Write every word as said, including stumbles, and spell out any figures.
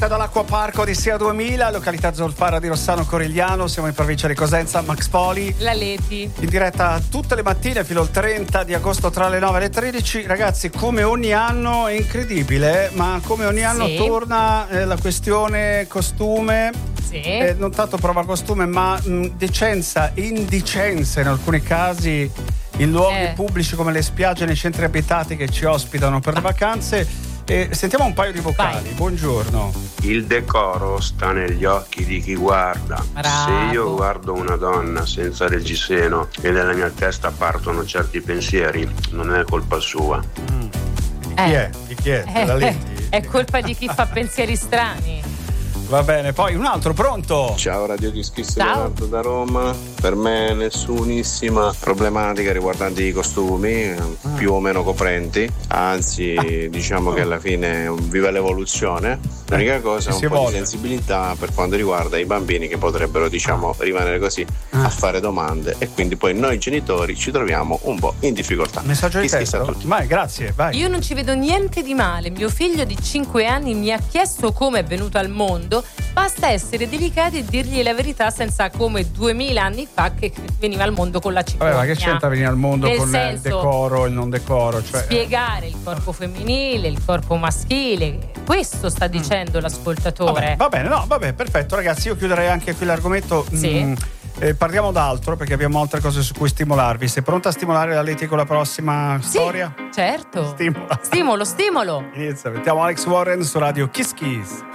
Dall'acquaparco di Sia duemila, località Zolfara di Rossano Corigliano, siamo in provincia di Cosenza. Max Poli, la Leti, in diretta tutte le mattine fino al trenta di agosto tra le nove e le tredici. Ragazzi, come ogni anno è incredibile, ma come ogni anno sì. torna eh, la questione costume. Sì. Eh, non tanto prova costume, ma mh, decenza, indicenza in alcuni casi in luoghi eh. pubblici come le spiagge nei centri abitati che ci ospitano per le vacanze. Eh, sentiamo un paio di vocali. Vai. Buongiorno. Il decoro sta negli occhi di chi guarda. Bravo. Se io guardo una donna senza reggiseno e nella mia testa partono certi pensieri, non è colpa sua. Mm. Di chi Eh. è? Di chi è? Eh, Della Leti? È colpa di chi fa pensieri strani. Va bene, poi un altro, pronto? Ciao Radio Kiss Kiss, Ciao. Leonardo da Roma. Per me nessunissima problematica riguardante i costumi, Ah. più o meno coprenti, anzi diciamo che alla fine viva l'evoluzione. L'unica cosa è un si po' evolve. di sensibilità per quanto riguarda i bambini che potrebbero diciamo rimanere così a fare domande e quindi poi noi genitori ci troviamo un po' in difficoltà. Messaggio di Kiss Kiss a testo? tutti. Vai, grazie, vai. Io non ci vedo niente di male. Mio figlio di cinque anni mi ha chiesto come è venuto al mondo. Basta essere delicati e dirgli la verità, senza come duemila anni fa che veniva al mondo con la cicogna. Vabbè, ma che c'entra venire al mondo Nel con senso, il decoro e il non decoro? Cioè, spiegare il corpo femminile, il corpo maschile. Questo sta dicendo l'ascoltatore. vabbè, va bene, no, vabbè, perfetto, ragazzi. Io chiuderei anche qui l'argomento. Sì. Mm, eh, parliamo d'altro perché abbiamo altre cose su cui stimolarvi. Sei pronta a stimolare la Leti con la prossima Sì, storia? certo. Stimola. Stimolo, stimolo. Inizia, mettiamo Alex Warren su Radio Kiss Kiss.